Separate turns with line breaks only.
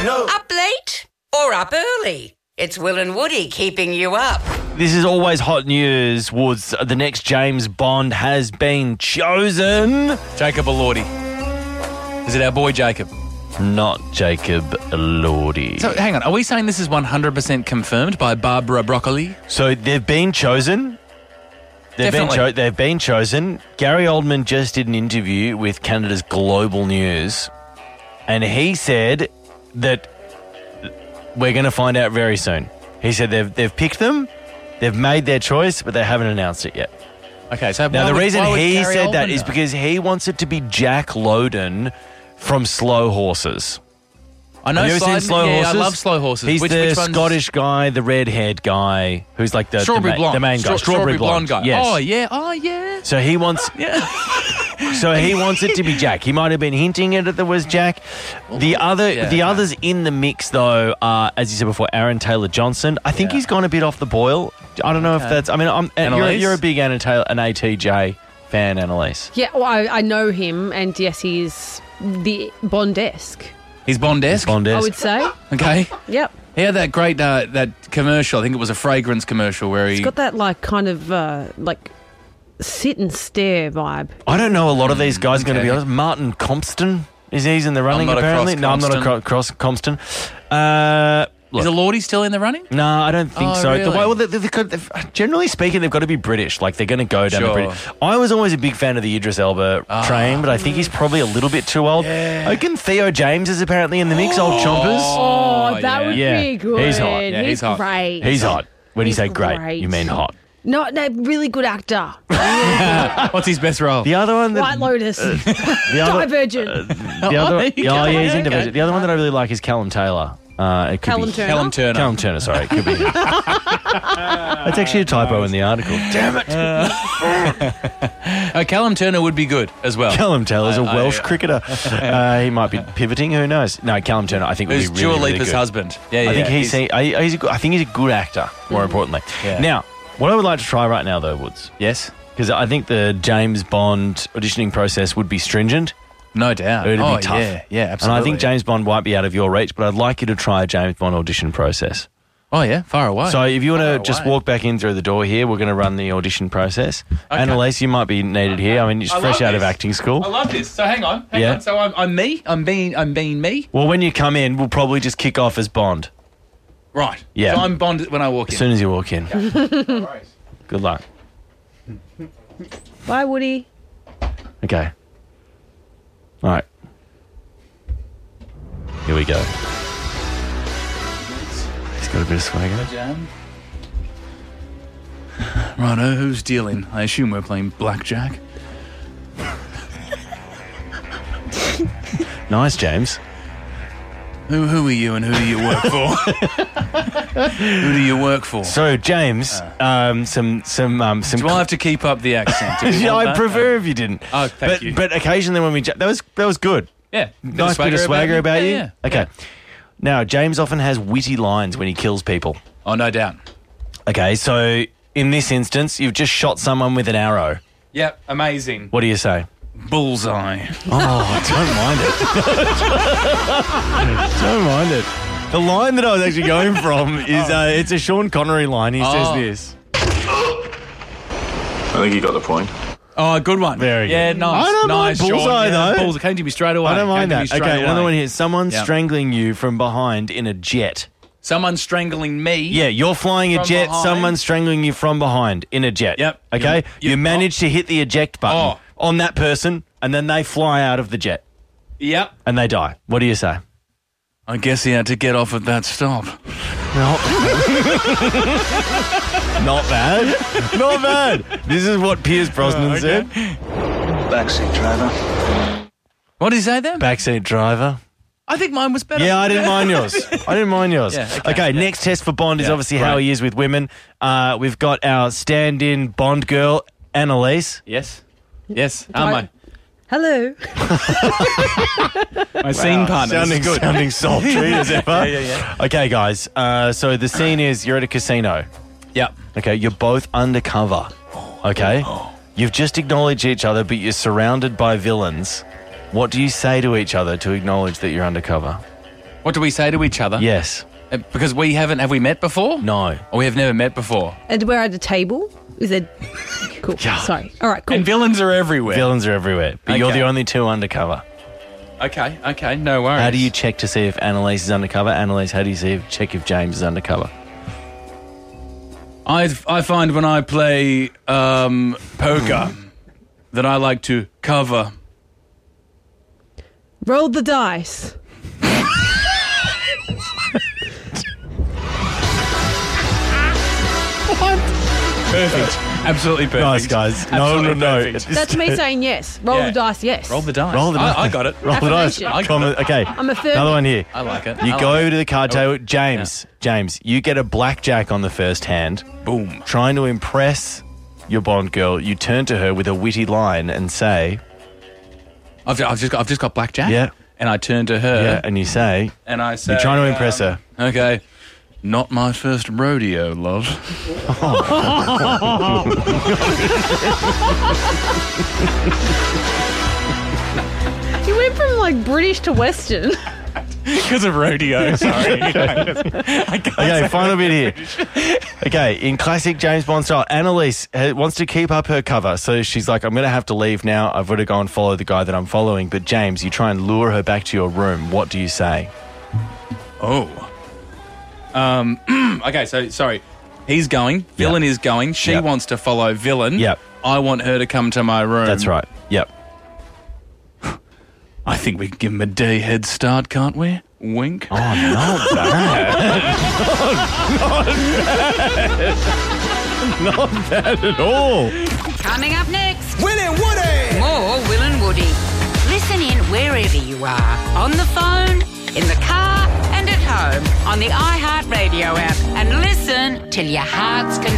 Up late or up early? It's Will and Woody keeping you up.
This is always hot news. Woods, the next James Bond has been chosen.
Jacob Elordi. Is it our boy Jacob?
Not Jacob Elordi.
So hang on, are we saying this is 100% confirmed by Barbara Broccoli?
So they've been chosen.
Definitely.
They've been chosen. Gary Oldman just did an interview with Canada's Global News, and he said that we're going to find out very soon. He said they've picked them, they've made their choice, but they haven't announced it yet.
Okay, so
Now, the reason he
Gary
said that
Oldman
is
know?
because he wants it to be Jack Lowden from Slow Horses.
I know
Have you ever seen Slow Horses?
I love Slow Horses.
He's
which
the
one's-
Scottish guy, the red-haired guy, who's like the
Strawberry blonde.
the main guy.
Strawberry blonde guy.
Yes.
Oh yeah.
So he wants.
Yeah.
So he wants it to be Jack. He might have been hinting at it that was Jack. The others in the mix though are, as you said before, Aaron Taylor Johnson. I think he's gone a bit off the boil. I don't know if that's. I mean, you're a big an ATJ fan, Annalise.
Yeah, well, I know him, and yes, he is the Bond-esque,
He's Bond-esque.
I would say.
Okay.
Yep.
He had that great that commercial. I think it was a fragrance commercial where
He's got that like kind of like sit and stare vibe.
I don't know a lot of these guys. Going to be honest. Martin Compston he's in the running
not
apparently.
across
No, I'm not
Compston.
across Compston.
Is Elordi still in the running?
No, I don't think
Oh,
so.
really?
Generally speaking, they've got to be British. Like, they're going to go down the
Sure.
British. I was always a big fan of the Idris Elba train, but I think he's probably a little bit too old.
Yeah.
I reckon Theo James is apparently in the mix, old chompers.
Oh, that would
yeah.
be good.
He's hot.
Yeah, he's hot.
Great.
He's hot. When you
He's
say great,
great.
you mean hot.
No, really good actor.
What's his best role?
The other one that...
White Lotus.
the other,
Divergent.
the other,
there you go.
he's in
Okay.
Divergent. The other one that I really like is Callum Taylor. It could
Callum
be
Turner.
Callum Turner.
Callum Turner, sorry. It could be. That's actually a typo in the article. Damn it.
Callum Turner would be good as well.
Callum Taylor's a Welsh cricketer. He might be pivoting. Who knows? No, Callum Turner, I think would be
Who's
really,
Dua
really
Lipa's
good.
husband? Yeah,
I think
he's
I think he's a good actor. More importantly,
Yeah.
Now, what I would like to try right now, though, Woods,
yes,
because I think the James Bond auditioning process would be stringent.
no doubt.
It would be tough.
Yeah, absolutely.
And I think James Bond might be out of your reach, but I'd like you to try a James Bond audition process.
Oh yeah, far away.
So if you want to
Far
just
away.
walk back in through the door here, we're going to run the audition process. Annalise, you might be needed here. I mean, you're
I
fresh
love
out of
this.
acting school.
I love this. So hang on.
Yeah.
So I'm me. I'm being me.
Well, when you come in, we'll probably just kick off as Bond
Right.
Yeah.
So I'm Bond when I walk
as
in.
soon as you walk in. Good luck.
Bye, Woody.
Okay. All right. Here we go. He's got a bit of swagger.
Jam. Righto, who's dealing? I assume we're playing blackjack.
Nice, James.
Who are you and who do you work for? Who do you work for?
So, James, some.
Do I have to keep up the accent? Do you
Yeah,
want
I'd
that?
prefer if you didn't.
Oh, thank you.
But occasionally when we that was good.
Yeah.
Nice bit of swagger about you.
Yeah.
Okay. Now, James often has witty lines when he kills people.
Oh, no doubt.
Okay, so in this instance, you've just shot someone with an arrow.
Yep, amazing.
What do you say?
Bullseye.
Oh, don't mind it. Don't mind it. The line that I was actually going from is it's a Sean Connery line. He says this.
I think you got the point.
Oh, good one.
Very good.
Yeah, nice.
I don't mind
nice, Sean.
bullseye,
Yeah,
though.
Bullseye came to me straight away.
I don't mind
Came to
that.
me straight
Okay, another
away.
one here. Someone
Yep.
strangling you from behind in a jet.
Someone strangling me.
Yeah, you're flying a
From
jet.
behind.
Someone's strangling you from behind in a jet.
Yep.
Okay?
You-
You manage to hit the eject button
Oh.
on that person, and then they fly out of the jet
Yep.
and they die. What do you say?
I guess he had to get off at that stop.
Not bad. Not bad. This is what Pierce Brosnan said.
Backseat driver.
What did he say then?
Backseat driver.
I think mine was better.
Yeah, I didn't mind yours. I didn't mind yours.
Yeah,
okay, next test for Bond is
Yeah,
obviously how
right.
he is with women. We've got our stand-in Bond girl, Annalise.
Yes. Yes. My
Hello.
scene partner.
Sounding good. Sounding sultry as ever.
Yeah.
Okay, guys. So the scene is you're at a casino.
Yep.
Okay, you're both undercover. Okay? You've just acknowledged each other, but you're surrounded by villains. What do you say to each other to acknowledge that you're undercover?
What do we say to each other?
Yes.
Because have we met before?
No.
Or we have never met before.
And we're at a table. Is it cool?
Yeah.
Sorry. All right. Cool.
And villains are everywhere.
Villains are everywhere, but you're
Okay.
the only two undercover.
Okay, no worries.
How do you check to see if Annalise is undercover? Annalise, how do you check if James is undercover?
I find when I play poker that I like to cover.
Roll the dice.
Perfect. Absolutely perfect.
Nice, guys.
Absolutely
No.
perfect.
That's me saying yes. Roll
Yeah.
the dice. Yes.
Roll the dice.
Roll the dice.
I got it.
Roll the dice.
Affirmation.
Okay.
I'm affirming.
Another one here.
I like it.
You
I
go
like it.
to the card table. James, you get a blackjack on the first hand.
Boom.
Trying to impress your Bond girl, you turn to her with a witty line and say,
I've just got blackjack.
Yeah.
And I turn to her.
yeah, and you say,
And I say,
you're trying to impress her.
Okay. Not my first rodeo, love.
You went from like British to Western.
Because of rodeo, sorry.
Okay, final bit here. Okay, in classic James Bond style, Annalise wants to keep up her cover. So she's like, I'm going to have to leave now. I've got to go and follow the guy that I'm following. But James, you try and lure her back to your room. What do you say?
Oh. Okay, so, sorry. He's going. Villain is going. She
Yep.
wants to follow villain.
Yep.
I want her to come to my room.
That's right. Yep.
I think we can give him a day head start, can't we? Wink.
Oh, not bad. Not bad at all.
Coming up next,
Will and Woody!
more Will and Woody. Listen in wherever you are, on the phone, in the car, and at home, on the iHeartRadio app, and listen till your heart's content.